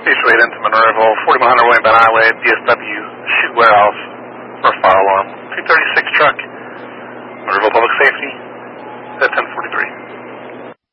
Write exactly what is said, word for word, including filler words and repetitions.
East Wade into Monroeville, forty-one hundred William Bend Highway, B S W, shoot warehouse, first fire alarm, two thirty-six truck, Monroeville Public Safety.